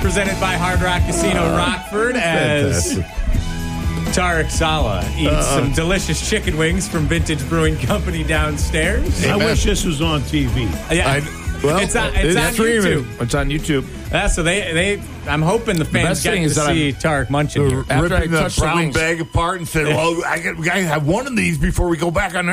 presented by Hard Rock Casino Rockford as Tarek Saleh eats some delicious chicken wings from Vintage Brewing Company downstairs. I wish this was on TV. Yeah. It's on YouTube. It's on YouTube. So I'm hoping the fans get to see Tarek munching here. After I ripping the touch the brown wings. bag apart and said, well, I got to have one of these before we go back on